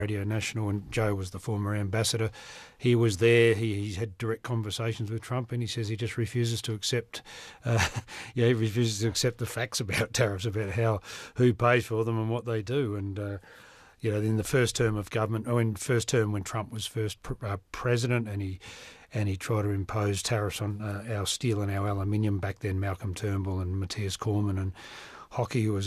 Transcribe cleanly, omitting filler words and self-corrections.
Radio National, and Joe was the former ambassador. He was there. He had direct conversations with Trump, and he says he just refuses to accept. He refuses to accept the facts about tariffs, about who pays for them and what they do. And in the first term of government, when Trump was first president, and he tried to impose tariffs on our steel and our aluminium back then. Malcolm Turnbull and Matthias Cormann and Hockey, who was